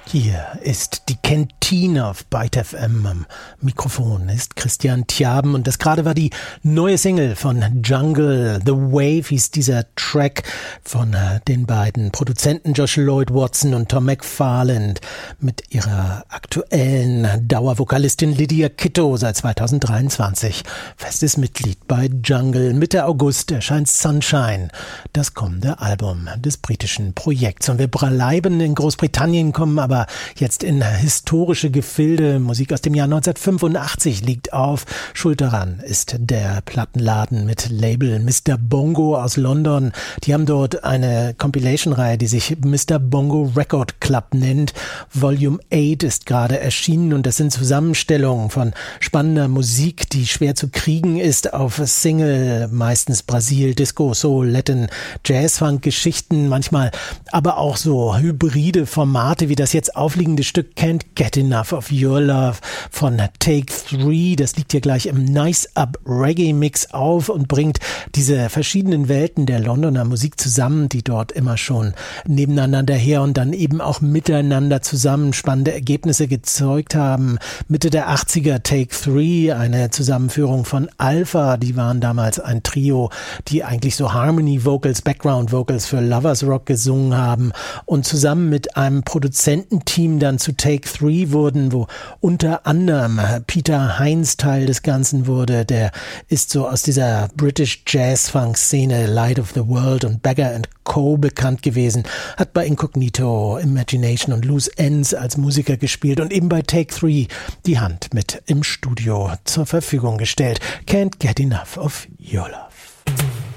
Hier ist die Kantine auf Byte FM. Am Mikrofon ist Christian Tjaben und das gerade war die neue Single von Jungle. The Wave hieß dieser Track von den beiden Produzenten Josh Lloyd Watson und Tom McFarland mit ihrer aktuellen Dauervokalistin Lydia Kitto seit 2023. Festes Mitglied bei Jungle. Mitte August erscheint Sunshine, das kommende Album des britischen Projekts. Und wir bleiben in Großbritannien, kommen aber jetzt in historische Gefilde. Musik aus dem Jahr 1985 liegt auf. Schuld daran ist der Plattenladen mit Label Mr. Bongo aus London. Die haben dort eine Compilation-Reihe, die sich Mr. Bongo Record Club nennt. Volume 8 ist gerade erschienen und das sind Zusammenstellungen von spannender Musik, die schwer zu kriegen ist auf Single, meistens Brasil, Disco, Soul, Latin, Jazz, Funk, Geschichten, manchmal aber auch so hybride Formate wie das jetzt aufliegende Stück Can't Get Enough of Your Love von Take 3. Das liegt hier gleich im Nice Up Reggae Mix auf und bringt diese verschiedenen Welten der Londoner Musik zusammen, die dort immer schon nebeneinander her und dann eben auch miteinander zusammen spannende Ergebnisse gezeugt haben. Mitte der 80er Take 3, eine Zusammenführung von Alpha, die waren damals ein Trio, die eigentlich so Harmony Vocals, Background Vocals für Lovers Rock gesungen haben und zusammen mit einem Produzententeam dann zu Take 3 wurden, wo unter anderem Peter Hines Teil des Ganzen wurde. Der ist so aus dieser British Jazz-Funk-Szene Light of the World und Beggar and Co. bekannt gewesen, hat bei Incognito, Imagination und Loose Ends als Musiker gespielt und eben bei Take 3 die Hand mit im Studio zur Verfügung gestellt. Can't Get Enough of Your Love.